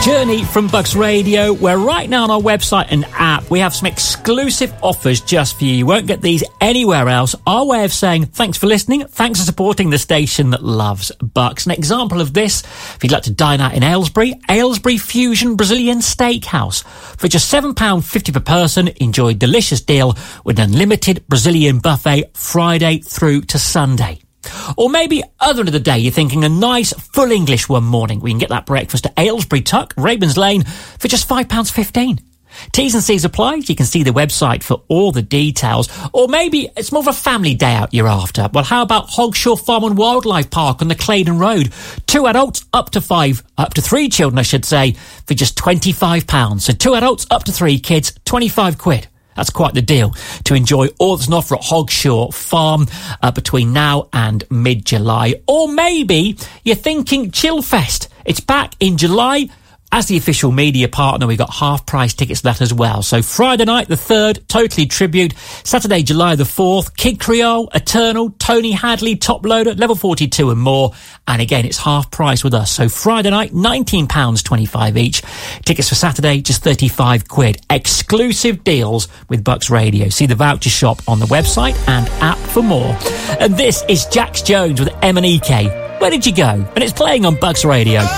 Journey from Bucks Radio, where right now on our website and app we have some exclusive offers just for you. You won't get these anywhere else. Our way of saying thanks for listening, thanks for supporting the station that loves Bucks. An example of this, if you'd like to dine out in Aylesbury Fusion Brazilian Steakhouse. For just £7.50 per person, enjoy a delicious deal with an unlimited Brazilian buffet Friday through to Sunday. Or maybe other end of the day, you're thinking a nice full English one morning. We can get that breakfast at Aylesbury Tuck, Ravens Lane, for just £5.15. T's and C's apply. You can see the website for all the details. Or maybe it's more of a family day out you're after. Well, how about Hogshaw Farm and Wildlife Park on the Claydon Road? 2 adults, up to 3 children, I should say, for just £25. So 2 adults, up to 3 kids, £25. That's quite the deal to enjoy all that's on offer at Hogshaw Farm between now and mid-July. Or maybe you're thinking Chillfest. It's back in July. As the official media partner, we've got half-price tickets for that as well. So Friday night, the 3rd, Totally Tribute. Saturday, July the 4th, Kid Creole, Eternal, Tony Hadley, Top Loader, Level 42 and more. And again, it's half-price with us. So Friday night, £19.25 each. Tickets for Saturday, just £35. Exclusive deals with Bucks Radio. See the voucher shop on the website and app for more. And this is Jax Jones with M&EK. Where did you go? And it's playing on Bucks Radio.